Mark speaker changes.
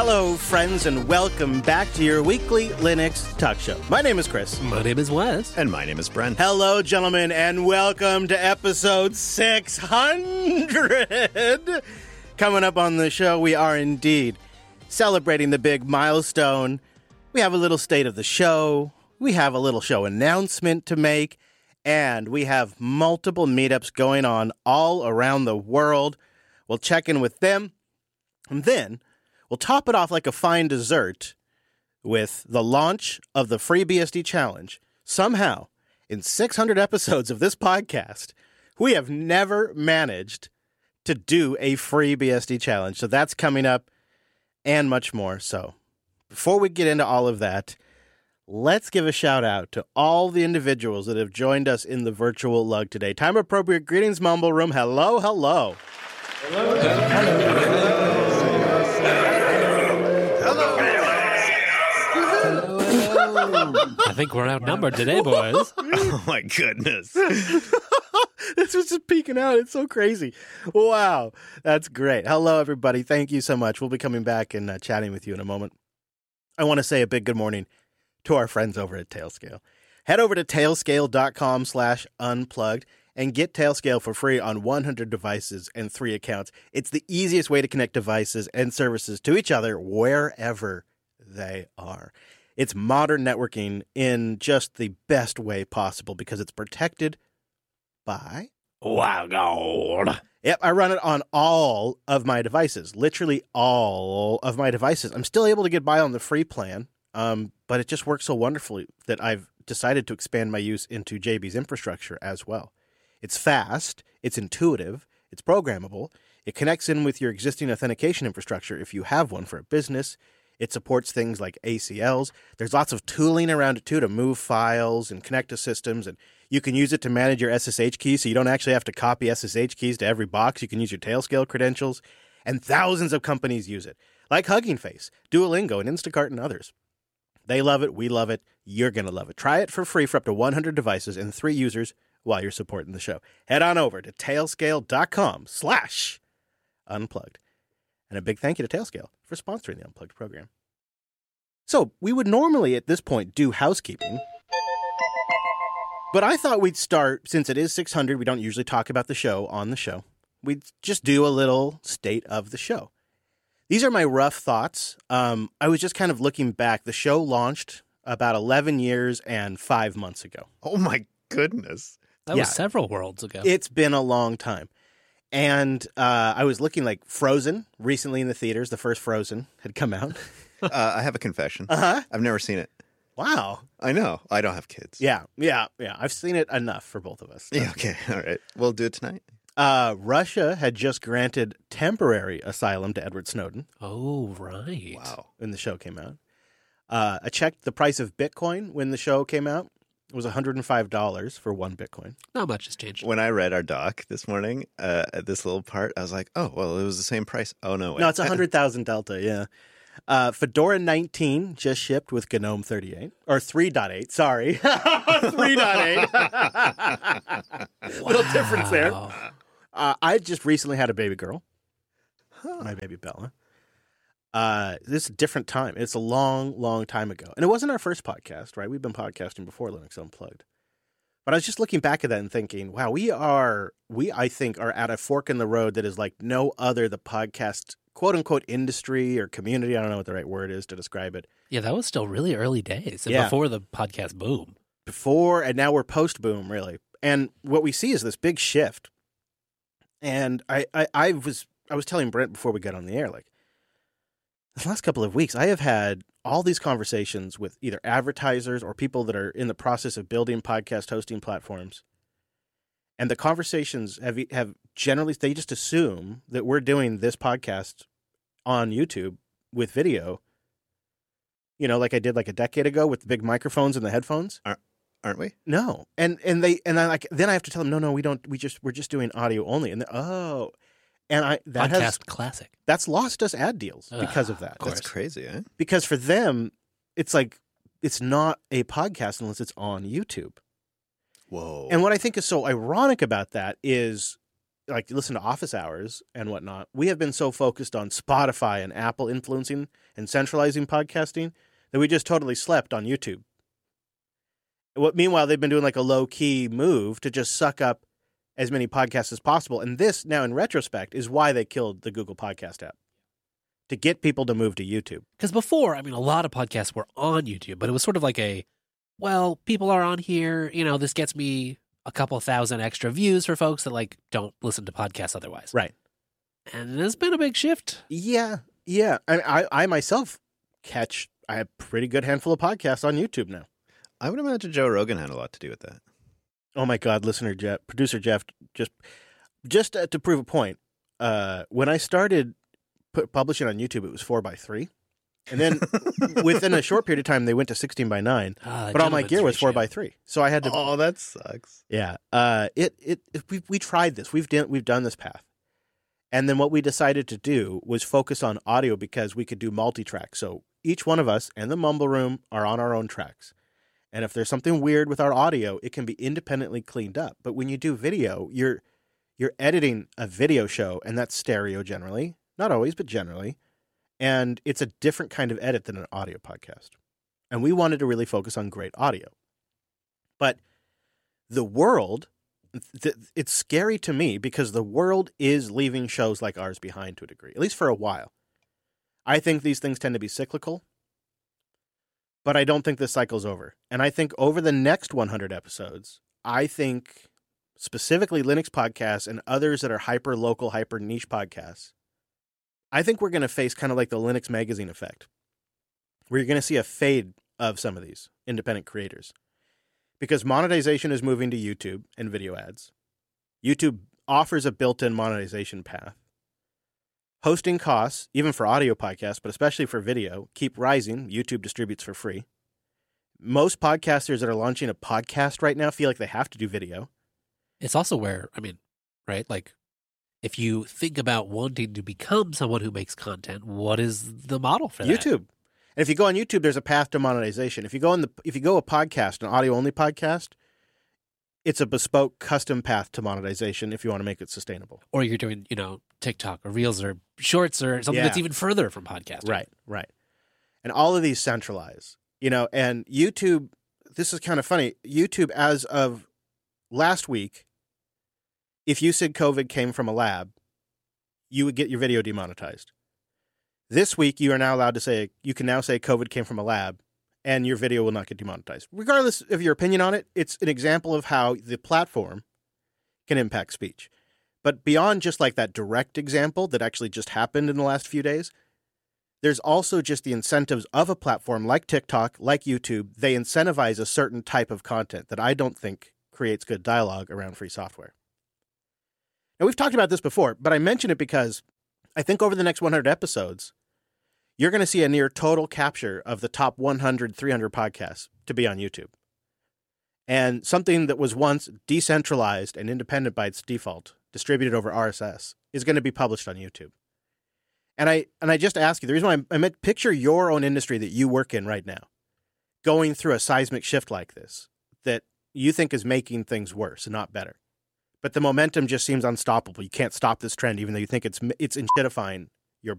Speaker 1: Hello, friends, and welcome back to your weekly Linux talk show. My name is Chris.
Speaker 2: My name is Wes.
Speaker 3: And my name is Brent.
Speaker 1: Hello, gentlemen, and welcome to episode 600. Coming up on the show, we are indeed celebrating the big milestone. We have a little state of the show. We have a little show announcement to make. And we have multiple meetups going on all around the world. We'll check in with them. And then we'll top it off like a fine dessert with the launch of the FreeBSD Challenge. Somehow, in 600 episodes of this podcast, we have never managed to do a FreeBSD Challenge. So that's coming up and much more. So before we get into all of that, let's give a shout out to all the individuals that have joined us in the virtual lug today. Time appropriate greetings, Mumble Room. Hello, hello.
Speaker 4: Hello.
Speaker 2: I think we're outnumbered today, boys.
Speaker 3: Oh, my goodness.
Speaker 1: This was just peeking out. It's so crazy. Wow. That's great. Hello, everybody. Thank you so much. We'll be coming back and chatting with you in a moment. I want to say a big good morning to our friends over at Tailscale. Head over to tailscale.com/unplugged and get Tailscale for free on 100 devices and 3 accounts. It's the easiest way to connect devices and services to each other wherever they are. It's modern networking in just the best way possible because it's protected by
Speaker 2: WireGuard.
Speaker 1: Yep, I run it on all of my devices, literally all of my devices. I'm still able to get by on the free plan, but it just works so wonderfully that I've decided to expand my use into JB's infrastructure as well. It's fast, it's intuitive, it's programmable, it connects in with your existing authentication infrastructure if you have one for a business. It supports things like ACLs. There's lots of tooling around it, too, to move files and connect to systems. And you can use it to manage your SSH keys, so you don't actually have to copy SSH keys to every box. You can use your Tailscale credentials. And thousands of companies use it, like Hugging Face, Duolingo, and Instacart, and others. They love it. We love it. You're going to love it. Try it for free for up to 100 devices and 3 users while you're supporting the show. Head on over to tailscale.com/unplugged. And a big thank you to Tailscale for sponsoring the Unplugged program. So we would normally at this point do housekeeping, but I thought we'd start, since it is 600, we don't usually talk about the show on the show. We'd just do a little state of the show. These are my rough thoughts. I was just kind of looking back. The show launched about 11 years and 5 months ago.
Speaker 3: Oh, my goodness.
Speaker 2: That was several worlds ago.
Speaker 1: It's been a long time. And I was looking like Frozen recently in the theaters. The first Frozen had come out.
Speaker 3: I have a confession.
Speaker 1: Uh-huh.
Speaker 3: I've never seen it.
Speaker 1: Wow.
Speaker 3: I know. I don't have kids.
Speaker 1: Yeah. I've seen it enough for both of us.
Speaker 3: Yeah, okay. All right. We'll do it tonight.
Speaker 1: Russia had just granted temporary asylum to Edward Snowden.
Speaker 2: Oh, right.
Speaker 3: Wow.
Speaker 1: When the show came out. I checked the price of Bitcoin when the show came out. It was $105 for 1 Bitcoin.
Speaker 2: Not much has changed.
Speaker 3: When I read our doc this morning, at this little part, I was like, oh, well, it was the same price. Oh, no. Wait.
Speaker 1: No, it's 100,000 Delta, yeah. Fedora 19 just shipped with GNOME 38. Or 3.8, sorry. 3.8. Little difference there. I just recently had a baby girl. My baby Bella. This is a different time. It's a long, long time ago. And it wasn't our first podcast, right? We've been podcasting before Linux Unplugged. But I was just looking back at that and thinking, wow, we I think are at a fork in the road that is like no other, the podcast quote unquote industry or community. I don't know what the right word is to describe it.
Speaker 2: Yeah, that was still really early days
Speaker 1: Yeah.
Speaker 2: before the podcast boom.
Speaker 1: Before, and now we're post boom, really. And what we see is this big shift. And I was telling Brent before we got on the air, like, the last couple of weeks, I have had all these conversations with either advertisers or people that are in the process of building podcast hosting platforms. And the conversations have generally, they just assume that we're doing this podcast on YouTube with video, you know, like I did like a decade ago with the big microphones and the headphones.
Speaker 3: Aren't we?
Speaker 1: No. And then I have to tell them, no, we don't, we're just doing audio only. And that
Speaker 2: Podcast classic.
Speaker 1: That's lost us ad deals because of that.
Speaker 3: That's crazy, eh?
Speaker 1: Because for them, it's like, it's not a podcast unless it's on YouTube.
Speaker 3: Whoa.
Speaker 1: And what I think is so ironic about that is like listen to office hours and whatnot, we have been so focused on Spotify and Apple influencing and centralizing podcasting that we just totally slept on YouTube. Meanwhile, they've been doing like a low-key move to just suck up as many podcasts as possible. And this, now in retrospect, is why they killed the Google Podcast app, to get people to move to YouTube.
Speaker 2: Because before, I mean, a lot of podcasts were on YouTube, but it was sort of like well, people are on here, this gets me a couple thousand extra views for folks that like don't listen to podcasts otherwise.
Speaker 1: Right.
Speaker 2: And there's been a big shift.
Speaker 1: Yeah. I myself catch a pretty good handful of podcasts on YouTube now.
Speaker 3: I would imagine Joe Rogan had a lot to do with that.
Speaker 1: Oh my God, producer Jeff, just to prove a point, when I started publishing on YouTube, it was 4:3. And then within a short period of time, they went to 16:9. But all my gear was 4:3, so I had to.
Speaker 3: Oh, that sucks.
Speaker 1: Yeah. We tried this. We've done this path, and then what we decided to do was focus on audio because we could do multi-track. So each one of us and the Mumble Room are on our own tracks, and if there's something weird with our audio, it can be independently cleaned up. But when you do video, you're editing a video show, and that's stereo generally, not always, but generally. And it's a different kind of edit than an audio podcast. And we wanted to really focus on great audio. But the world, it's scary to me because the world is leaving shows like ours behind to a degree, at least for a while. I think these things tend to be cyclical, but I don't think this cycle's over. And I think over the next 100 episodes, I think specifically Linux podcasts and others that are hyper-local, hyper-niche podcasts, I think we're going to face kind of like the Linux magazine effect, where you're going to see a fade of some of these independent creators. Because monetization is moving to YouTube and video ads. YouTube offers a built-in monetization path. Hosting costs, even for audio podcasts, but especially for video, keep rising. YouTube distributes for free. Most podcasters that are launching a podcast right now feel like they have to do video.
Speaker 2: It's also where, right? Like, if you think about wanting to become someone who makes content, what is the model for that?
Speaker 1: YouTube. And if you go on YouTube, there's a path to monetization. If you go a podcast, an audio-only podcast, it's a bespoke, custom path to monetization if you want to make it sustainable.
Speaker 2: Or you're doing, TikTok or Reels or Shorts or something that's even further from podcasting.
Speaker 1: Right. And all of these centralize, and YouTube, this is kind of funny. YouTube, as of last week, if you said COVID came from a lab, you would get your video demonetized. This week, you can now say COVID came from a lab, and your video will not get demonetized. Regardless of your opinion on it, it's an example of how the platform can impact speech. But beyond just like that direct example that actually just happened in the last few days, there's also just the incentives of a platform like TikTok, like YouTube. They incentivize a certain type of content that I don't think creates good dialogue around free software. Now, we've talked about this before, but I mention it because I think over the next 100 episodes, you're going to see a near total capture of the top 100, 300 podcasts to be on YouTube. And something that was once decentralized and independent by its default, distributed over RSS, is going to be published on YouTube. And I just ask you, the reason why I meant picture your own industry that you work in right now, going through a seismic shift like this, that you think is making things worse and not better. But the momentum just seems unstoppable. You can't stop this trend, even though you think it's inshittifying